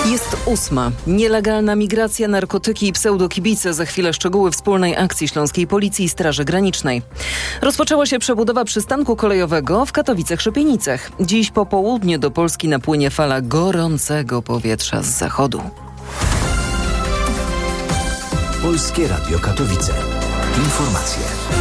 Jest 8. Nielegalna migracja, narkotyki i pseudokibice. Za chwilę szczegóły wspólnej akcji Śląskiej Policji i Straży Granicznej. Rozpoczęła się przebudowa przystanku kolejowego w Katowicach-Szopienicach. Dziś po południu do Polski napłynie fala gorącego powietrza z zachodu. Polskie Radio Katowice. Informacje.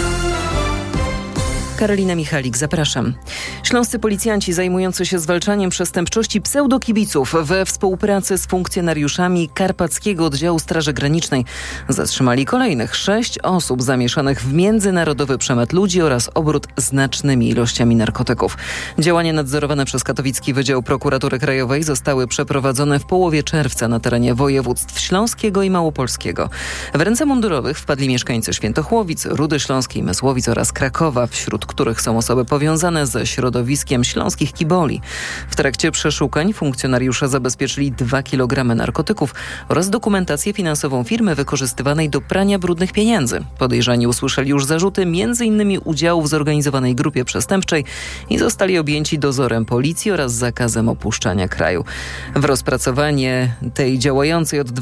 Karolina Michalik, zapraszam. Śląscy policjanci zajmujący się zwalczaniem przestępczości pseudokibiców we współpracy z funkcjonariuszami Karpackiego Oddziału Straży Granicznej zatrzymali kolejnych 6 osób zamieszanych w międzynarodowy przemyt ludzi oraz obrót znacznymi ilościami narkotyków. Działania nadzorowane przez Katowicki Wydział Prokuratury Krajowej zostały przeprowadzone w połowie czerwca na terenie województw śląskiego i małopolskiego. W ręce mundurowych wpadli mieszkańcy Świętochłowic, Rudy Śląskiej, Mysłowic oraz Krakowa, wśród których są osoby powiązane ze środowiskiem śląskich kiboli. W trakcie przeszukań funkcjonariusze zabezpieczyli 2 kg narkotyków oraz dokumentację finansową firmy wykorzystywanej do prania brudnych pieniędzy. Podejrzani usłyszeli już zarzuty m.in. udziału w zorganizowanej grupie przestępczej i zostali objęci dozorem policji oraz zakazem opuszczania kraju. W rozpracowanie tej działającej od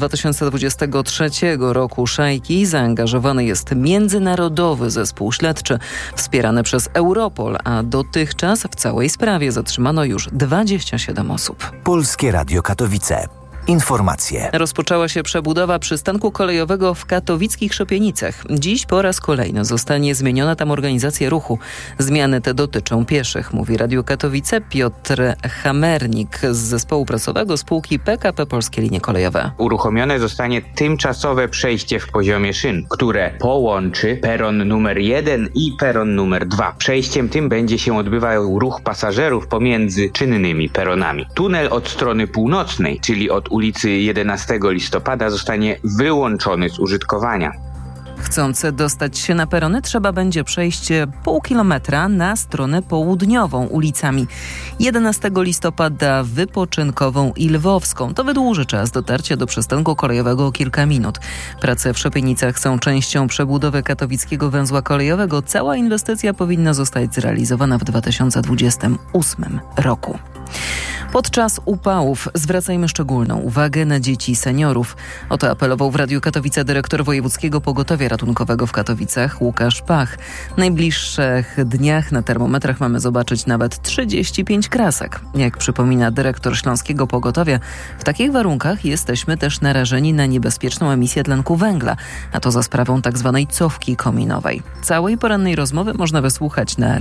2023 roku szajki zaangażowany jest międzynarodowy zespół śledczy wspierany przez Europol, a dotychczas w całej sprawie zatrzymano już 27 osób. Polskie Radio Katowice. Informacje. Rozpoczęła się przebudowa przystanku kolejowego w katowickich Szopienicach. Dziś po raz kolejny zostanie zmieniona tam organizacja ruchu. Zmiany te dotyczą pieszych, mówi Radio Katowice Piotr Hamernik z zespołu prasowego spółki PKP Polskie Linie Kolejowe. Uruchomione zostanie tymczasowe przejście w poziomie szyn, które połączy peron numer 1 i peron numer 2. Przejściem tym będzie się odbywał ruch pasażerów pomiędzy czynnymi peronami. Tunel od strony północnej, czyli od ulicy 11 listopada zostanie wyłączony z użytkowania. Chcący dostać się na perony trzeba będzie przejść pół kilometra na stronę południową ulicami 11 listopada, Wypoczynkową i Lwowską. To wydłuży czas dotarcia do przystanku kolejowego o kilka minut. Prace w Szopienicach są częścią przebudowy katowickiego węzła kolejowego. Cała inwestycja powinna zostać zrealizowana w 2028 roku. Podczas upałów zwracajmy szczególną uwagę na dzieci i seniorów. O to apelował w Radiu Katowice dyrektor Wojewódzkiego Pogotowia Ratunkowego w Katowicach Łukasz Pach. W najbliższych dniach na termometrach mamy zobaczyć nawet 35 krasek. Jak przypomina dyrektor Śląskiego Pogotowia, w takich warunkach jesteśmy też narażeni na niebezpieczną emisję tlenku węgla, a to za sprawą tzw. cofki kominowej. Całej porannej rozmowy można wysłuchać na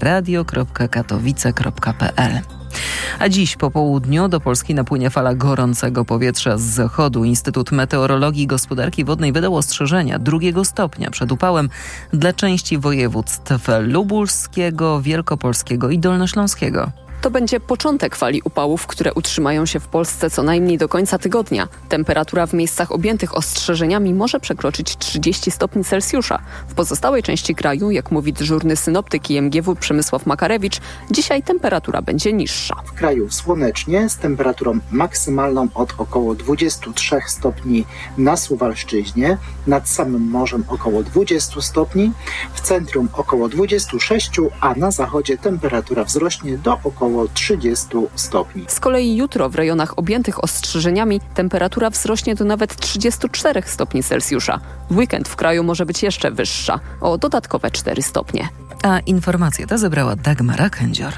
radio.katowice.pl. A dziś po południu do Polski napłynie fala gorącego powietrza z zachodu. Instytut Meteorologii i Gospodarki Wodnej wydał ostrzeżenia 2 stopnia przed upałem dla części województw lubelskiego, wielkopolskiego i dolnośląskiego. To będzie początek fali upałów, które utrzymają się w Polsce co najmniej do końca tygodnia. Temperatura w miejscach objętych ostrzeżeniami może przekroczyć 30 stopni Celsjusza. W pozostałej części kraju, jak mówi dyżurny synoptyk IMGW Przemysław Makarewicz, dzisiaj temperatura będzie niższa. W kraju słonecznie z temperaturą maksymalną od około 23 stopni na Suwalszczyźnie, nad samym morzem około 20 stopni, w centrum około 26, a na zachodzie temperatura wzrośnie do około 30 stopni. Z kolei jutro w rejonach objętych ostrzeżeniami temperatura wzrośnie do nawet 34 stopni Celsjusza. W weekend w kraju może być jeszcze wyższa, o dodatkowe 4 stopnie. A informacje te zebrała Dagmara Kędzior.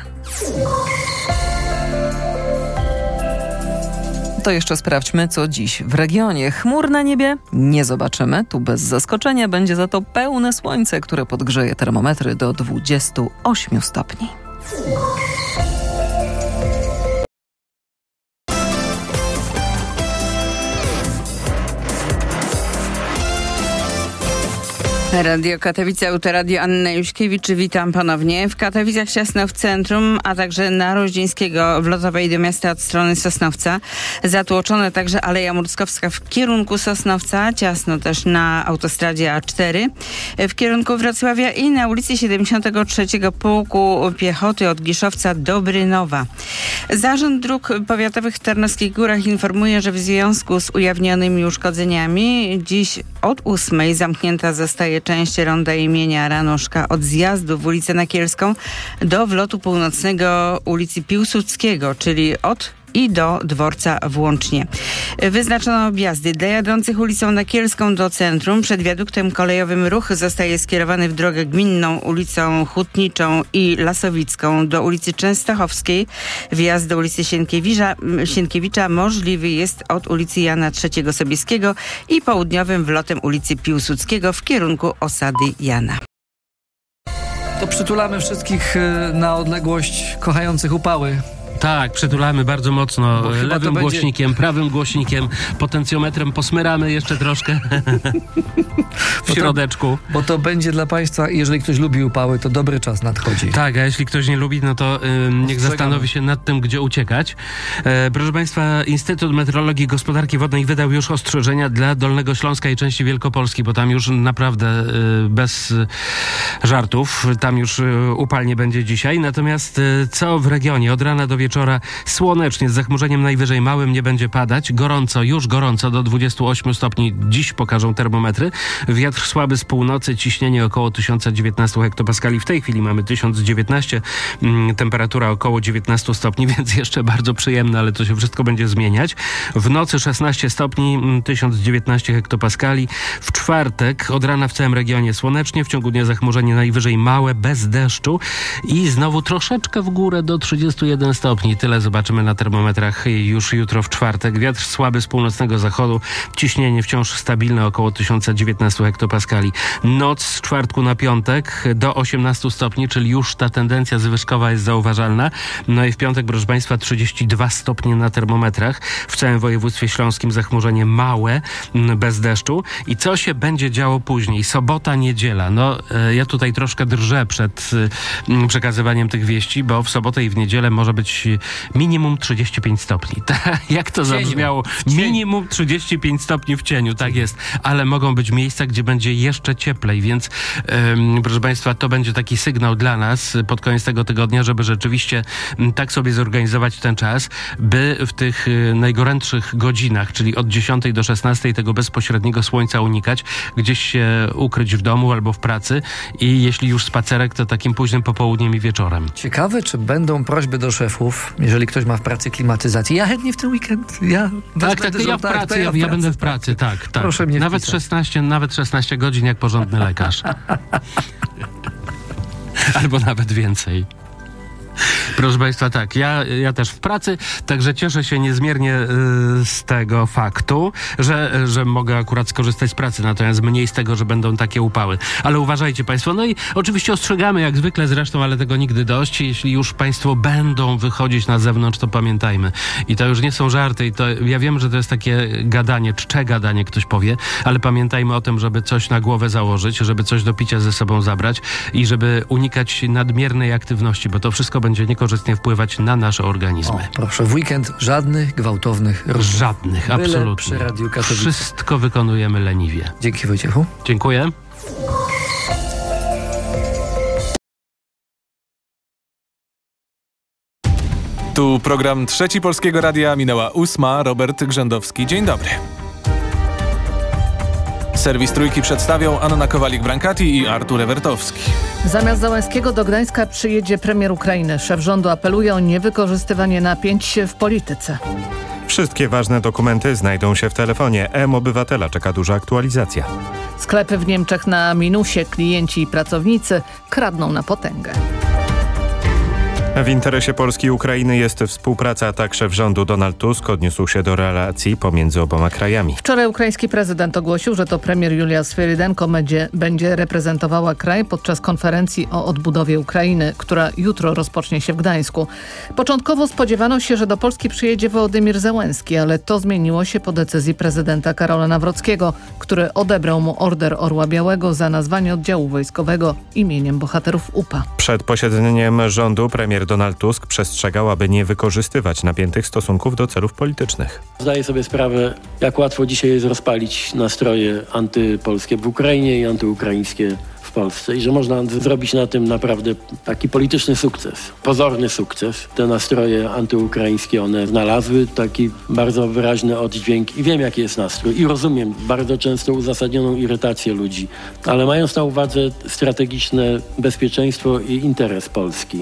To jeszcze sprawdźmy, co dziś w regionie. Chmur na niebie nie zobaczymy. Tu bez zaskoczenia będzie za to pełne słońce, które podgrzeje termometry do 28 stopni. Radio Katowice, Autoradio, Anna Juśkiewicz. Witam ponownie. W Katowicach ciasno w centrum, a także na Roździńskiego w lotowej do miasta od strony Sosnowca. Zatłoczone także Aleja Murskowska w kierunku Sosnowca. Ciasno też na autostradzie A4 w kierunku Wrocławia i na ulicy 73 Pułku Piechoty od Giszowca do Brynowa. Zarząd Dróg Powiatowych w Tarnowskich Górach informuje, że w związku z ujawnionymi uszkodzeniami dziś od 8 zamknięta zostaje część ronda imienia Ranoszka od zjazdu w ulicę Nakielską do wlotu północnego ulicy Piłsudskiego, czyli od i do dworca w Łącznie. Wyznaczono objazdy dla jadących ulicą Nakielską do centrum. Przed wiaduktem kolejowym ruch zostaje skierowany w drogę gminną ulicą Hutniczą i Lasowicką do ulicy Częstochowskiej. Wjazd do ulicy Sienkiewicza możliwy jest od ulicy Jana III Sobieskiego i południowym wlotem ulicy Piłsudskiego w kierunku osady Jana. To przytulamy wszystkich na odległość kochających upały. Tak, przytulamy bardzo mocno lewym głośnikiem, prawym głośnikiem, potencjometrem posmyramy jeszcze troszkę w środeczku. Bo to będzie dla Państwa, jeżeli ktoś lubi upały, to dobry czas nadchodzi. Tak, a jeśli ktoś nie lubi, no to niech zastanowi się nad tym, gdzie uciekać. Proszę Państwa, Instytut Meteorologii i Gospodarki Wodnej wydał już ostrzeżenia dla Dolnego Śląska i części Wielkopolski, bo tam już naprawdę bez żartów, tam już upalnie będzie dzisiaj. Natomiast co w regionie? Od rana do wieczora słonecznie, z zachmurzeniem najwyżej małym, nie będzie padać. Gorąco, już gorąco, do 28 stopni. Dziś pokażą termometry. Wiatr słaby z północy, ciśnienie około 1019 hektopaskali. W tej chwili mamy 1019, temperatura około 19 stopni, więc jeszcze bardzo przyjemne, ale to się wszystko będzie zmieniać. W nocy 16 stopni, 1019 hektopaskali. W czwartek od rana w całym regionie słonecznie, w ciągu dnia zachmurzenie najwyżej małe, bez deszczu i znowu troszeczkę w górę do 31 stopni. Tyle zobaczymy na termometrach już jutro w czwartek. Wiatr słaby z północnego zachodu, ciśnienie wciąż stabilne około 1019 hektopaskali. Noc z czwartku na piątek do 18 stopni, czyli już ta tendencja zwyżkowa jest zauważalna. No i w piątek, proszę Państwa, 32 stopnie na termometrach. W całym województwie śląskim zachmurzenie małe, bez deszczu. I co się będzie działo później? Sobota, niedziela. No, ja tutaj troszkę drżę przed przekazywaniem tych wieści, bo w sobotę i w niedzielę może być minimum 35 stopni. Jak to zabrzmiało? Minimum 35 stopni w cieniu, tak jest. Ale mogą być miejsca, gdzie będzie jeszcze cieplej, więc proszę Państwa, to będzie taki sygnał dla nas pod koniec tego tygodnia, żeby rzeczywiście tak sobie zorganizować ten czas, by w tych najgorętszych godzinach, czyli od 10 do 16 tego bezpośredniego słońca unikać, gdzieś się ukryć w domu albo w pracy i jeśli już spacerek, to takim późnym popołudniem i wieczorem. Ciekawe, czy będą prośby do szefów, jeżeli ktoś ma w pracy klimatyzację. Ja chętnie w ten weekend. Ja będę w pracy, tak. Proszę mnie nawet 16 godzin jak porządny lekarz. Albo nawet więcej. Proszę Państwa, tak, ja też w pracy, także cieszę się niezmiernie z tego faktu, że mogę akurat skorzystać z pracy, natomiast mniej z tego, że będą takie upały. Ale uważajcie Państwo, no i oczywiście ostrzegamy, jak zwykle zresztą, ale tego nigdy dość. Jeśli już Państwo będą wychodzić na zewnątrz, to pamiętajmy. I to już nie są żarty, i to ja wiem, że to jest takie gadanie, czcze gadanie, ktoś powie, ale pamiętajmy o tym, żeby coś na głowę założyć, żeby coś do picia ze sobą zabrać i żeby unikać nadmiernej aktywności, bo to wszystko będzie niekorzystnie wpływać na nasze organizmy. Proszę, w weekend żadnych gwałtownych ruchów. Żadnych, absolutnie. Przy Radiu Katowice. Wszystko wykonujemy leniwie. Dzięki, Wojciechu. Dziękuję. Tu program Trzeci Polskiego Radia, minęła 8. Robert Grzędowski. Dzień dobry. Serwis Trójki przedstawią Anna Kowalik-Brankati i Artur Ewertowski. Zamiast Załęskiego do Gdańska przyjedzie premier Ukrainy. Szef rządu apeluje o niewykorzystywanie napięć w polityce. Wszystkie ważne dokumenty znajdą się w telefonie. M-Obywatela czeka duża aktualizacja. Sklepy w Niemczech na minusie. Klienci i pracownicy kradną na potęgę. W interesie Polski i Ukrainy jest współpraca. Tak szef rządu Donald Tusk odniósł się do relacji pomiędzy oboma krajami. Wczoraj ukraiński prezydent ogłosił, że to premier Julia Swyrydenko będzie reprezentowała kraj podczas konferencji o odbudowie Ukrainy, która jutro rozpocznie się w Gdańsku. Początkowo spodziewano się, że do Polski przyjedzie Wołodymyr Zełenski, ale to zmieniło się po decyzji prezydenta Karola Nawrockiego, który odebrał mu Order Orła Białego za nazwanie oddziału wojskowego imieniem bohaterów UPA. Przed posiedzeniem rządu premier Donald Tusk przestrzegał, aby nie wykorzystywać napiętych stosunków do celów politycznych. Zdaję sobie sprawę, jak łatwo dzisiaj jest rozpalić nastroje antypolskie w Ukrainie i antyukraińskie w Polsce i że można zrobić na tym naprawdę taki polityczny sukces, pozorny sukces. Te nastroje antyukraińskie, one znalazły taki bardzo wyraźny oddźwięk i wiem, jaki jest nastrój i rozumiem bardzo często uzasadnioną irytację ludzi, ale mając na uwadze strategiczne bezpieczeństwo i interes Polski,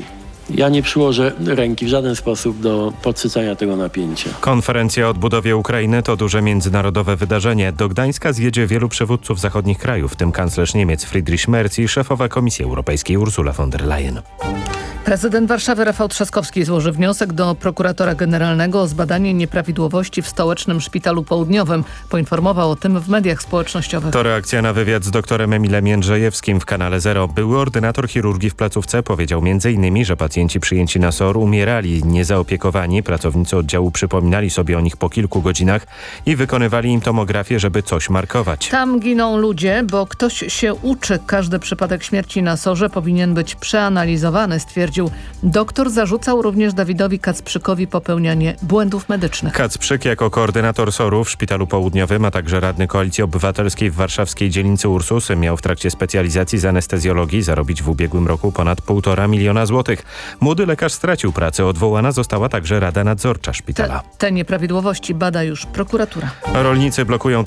Ja nie przyłożę ręki w żaden sposób do podsycania tego napięcia. Konferencja o odbudowie Ukrainy to duże międzynarodowe wydarzenie. Do Gdańska zjedzie wielu przywódców zachodnich krajów, w tym kanclerz Niemiec Friedrich Merz i szefowa Komisji Europejskiej Ursula von der Leyen. Prezydent Warszawy Rafał Trzaskowski złoży wniosek do prokuratora generalnego o zbadanie nieprawidłowości w Stołecznym Szpitalu Południowym. Poinformował o tym w mediach społecznościowych. To reakcja na wywiad z doktorem Emilem Jędrzejewskim w Kanale Zero. Były ordynator chirurgii w placówce powiedział m.in., że pacjenci przyjęci na SOR umierali niezaopiekowani. Pracownicy oddziału przypominali sobie o nich po kilku godzinach i wykonywali im tomografię, żeby coś markować. Tam giną ludzie, bo ktoś się uczy. Każdy przypadek śmierci na SOR-ze powinien być przeanalizowany, stwierdził. Doktor zarzucał również Dawidowi Kacprzykowi popełnianie błędów medycznych. Kacprzyk jako koordynator SOR-u w Szpitalu Południowym, a także radny Koalicji Obywatelskiej w warszawskiej dzielnicy Ursus miał w trakcie specjalizacji z anestezjologii zarobić w ubiegłym roku ponad 1,5 miliona złotych. Młody lekarz stracił pracę. Odwołana została także Rada Nadzorcza szpitala. Te nieprawidłowości bada już prokuratura. Rolnicy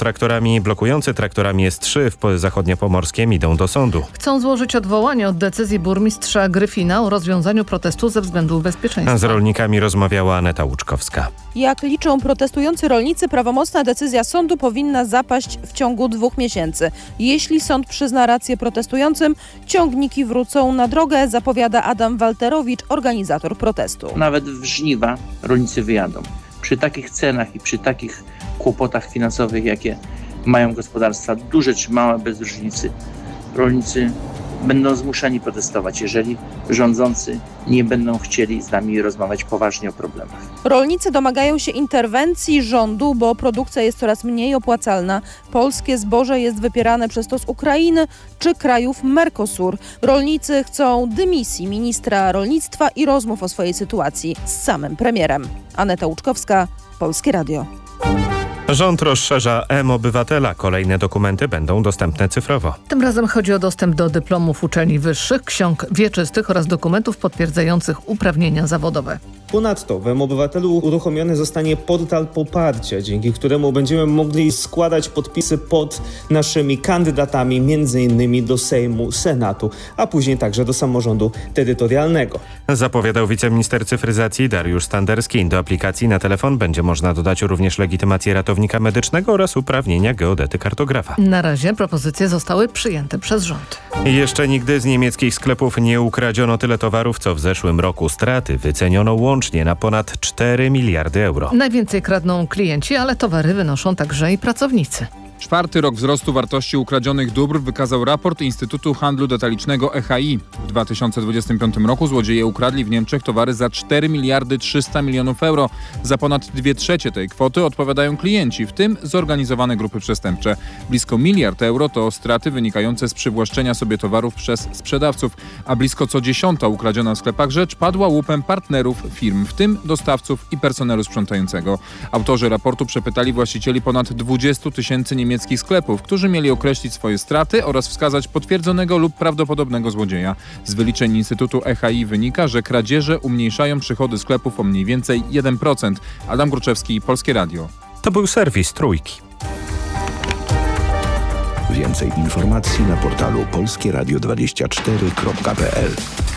blokujący traktorami S3 w zachodniopomorskiem idą do sądu. Chcą złożyć odwołanie od decyzji burmistrza Gryfina o rozwiązaniu protestu ze względów bezpieczeństwa. Z rolnikami rozmawiała Aneta Łuczkowska. Jak liczą protestujący rolnicy, prawomocna decyzja sądu powinna zapaść w ciągu 2 miesięcy. Jeśli sąd przyzna rację protestującym, ciągniki wrócą na drogę, zapowiada Adam Walterowicz, organizator protestu. Nawet w żniwa rolnicy wyjadą. Przy takich cenach i przy takich kłopotach finansowych, jakie mają gospodarstwa, duże czy małe, bez różnicy, rolnicy będą zmuszeni protestować, jeżeli rządzący nie będą chcieli z nami rozmawiać poważnie o problemach. Rolnicy domagają się interwencji rządu, bo produkcja jest coraz mniej opłacalna. Polskie zboże jest wypierane przez to z Ukrainy czy krajów Mercosur. Rolnicy chcą dymisji ministra rolnictwa i rozmów o swojej sytuacji z samym premierem. Aneta Łuczkowska, Polskie Radio. Rząd rozszerza M-Obywatela. Kolejne dokumenty będą dostępne cyfrowo. Tym razem chodzi o dostęp do dyplomów uczelni wyższych, ksiąg wieczystych oraz dokumentów potwierdzających uprawnienia zawodowe. Ponadto w M-Obywatelu uruchomiony zostanie portal poparcia, dzięki któremu będziemy mogli składać podpisy pod naszymi kandydatami, m.in. do Sejmu, Senatu, a później także do samorządu terytorialnego. Zapowiadał wiceminister cyfryzacji Dariusz Standerski. Do aplikacji na telefon będzie można dodać również legitymację ratownika medycznego oraz uprawnienia geodety kartografa. Na razie propozycje zostały przyjęte przez rząd. Jeszcze nigdy z niemieckich sklepów nie ukradziono tyle towarów, co w zeszłym roku. Straty wyceniono łącznie na ponad 4 miliardy euro. Najwięcej kradną klienci, ale towary wynoszą także i pracownicy. 4. rok wzrostu wartości ukradzionych dóbr wykazał raport Instytutu Handlu Detalicznego EHI. W 2025 roku złodzieje ukradli w Niemczech towary za 4 miliardy 300 milionów euro. Za ponad 2/3 tej kwoty odpowiadają klienci, w tym zorganizowane grupy przestępcze. Blisko 1 miliard euro to straty wynikające z przywłaszczenia sobie towarów przez sprzedawców, a blisko co 10. ukradziona w sklepach rzecz padła łupem partnerów firm, w tym dostawców i personelu sprzątającego. Autorzy raportu przepytali właścicieli ponad 20 tysięcy niemieckich sklepów, którzy mieli określić swoje straty oraz wskazać potwierdzonego lub prawdopodobnego złodzieja. Z wyliczeń Instytutu EHI wynika, że kradzieże umniejszają przychody sklepów o mniej więcej 1%. Adam Gruczewski, Polskie Radio. To był serwis Trójki. Więcej informacji na portalu polskieradio24.pl.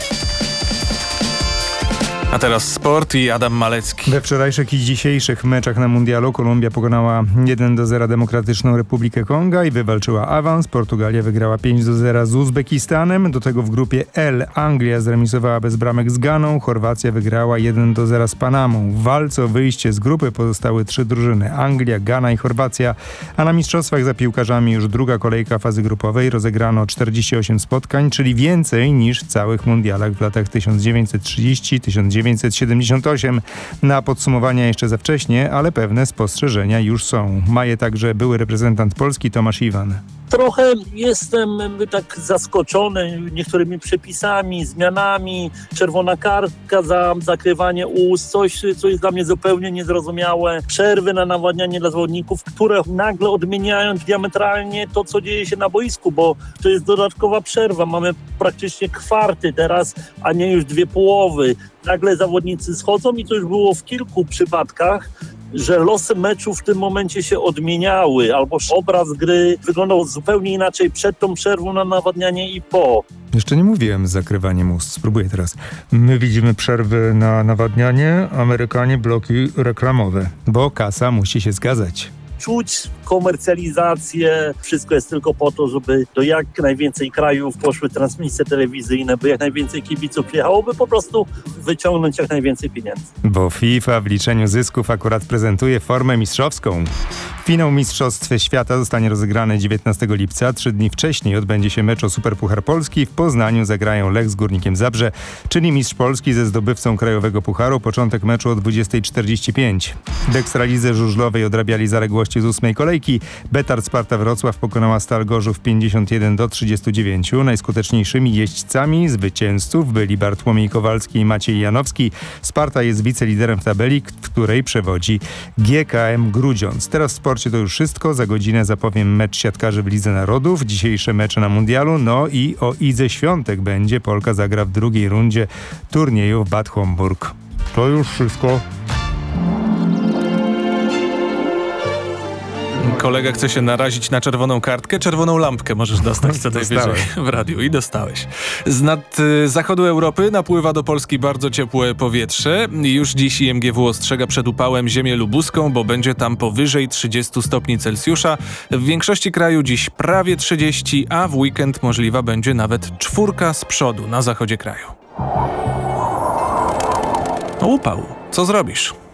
A teraz sport i Adam Malecki. We wczorajszych i dzisiejszych meczach na mundialu Kolumbia pokonała 1-0 Demokratyczną Republikę Konga i wywalczyła awans. Portugalia wygrała 5-0 z Uzbekistanem. Do tego w grupie L Anglia zremisowała bez bramek z Ganą. Chorwacja wygrała 1-0 z Panamą. W walce o wyjście z grupy pozostały 3 drużyny: Anglia, Gana i Chorwacja. A na mistrzostwach za piłkarzami już druga kolejka fazy grupowej. Rozegrano 48 spotkań, czyli więcej niż w całych mundialach w latach 1930-1978. Na podsumowania jeszcze za wcześnie, ale pewne spostrzeżenia już są. Ma je także były reprezentant Polski Tomasz Iwan. Trochę jestem tak zaskoczony niektórymi przepisami, zmianami. Czerwona kartka za zakrywanie ust, coś co jest dla mnie zupełnie niezrozumiałe. Przerwy na nawadnianie dla zawodników, które nagle odmieniają diametralnie to, co dzieje się na boisku, bo to jest dodatkowa przerwa. Mamy praktycznie kwarty teraz, a nie już 2 połowy. Nagle zawodnicy schodzą i to już było w kilku przypadkach, że losy meczu w tym momencie się odmieniały, albo obraz gry wyglądał zupełnie inaczej przed tą przerwą na nawadnianie i po. Jeszcze nie mówiłem z zakrywaniem ust. Spróbuję teraz. My widzimy przerwy na nawadnianie, Amerykanie bloki reklamowe, bo kasa musi się zgadzać. Czuć komercjalizację, wszystko jest tylko po to, żeby do jak najwięcej krajów poszły transmisje telewizyjne, by jak najwięcej kibiców przyjechało, by po prostu wyciągnąć jak najwięcej pieniędzy. Bo FIFA w liczeniu zysków akurat prezentuje formę mistrzowską. Finał Mistrzostw Świata zostanie rozegrany 19 lipca. 3 dni wcześniej odbędzie się mecz o Superpuchar Polski. W Poznaniu zagrają Lech z Górnikiem Zabrze, czyli mistrz Polski ze zdobywcą Krajowego Pucharu. Początek meczu o 20:45. W Ekstralidze żużlowej odrabiali zaległości z 8. kolejki. Betard Sparta Wrocław pokonała Stal Gorzów 51-39. Najskuteczniejszymi jeźdźcami zwycięzców byli Bartłomiej Kowalski i Maciej Janowski. Sparta jest wiceliderem w tabeli, w której przewodzi GKM Grudziądz. Teraz w sporcie to już wszystko. Za godzinę zapowiem mecz siatkarzy w Lidze Narodów, dzisiejsze mecze na Mundialu, no i o Idze Świątek będzie. Polka zagra w drugiej rundzie turnieju w Bad Homburg. To już wszystko. Kolega chce się narazić na czerwoną kartkę, czerwoną lampkę możesz dostać co najwyżej w radiu i dostałeś. Z nad zachodu Europy napływa do Polski bardzo ciepłe powietrze. Już dziś IMGW ostrzega przed upałem ziemię lubuską, bo będzie tam powyżej 30 stopni Celsjusza. W większości kraju dziś prawie 30, a w weekend możliwa będzie nawet 4 z przodu na zachodzie kraju. Upał. Co zrobisz?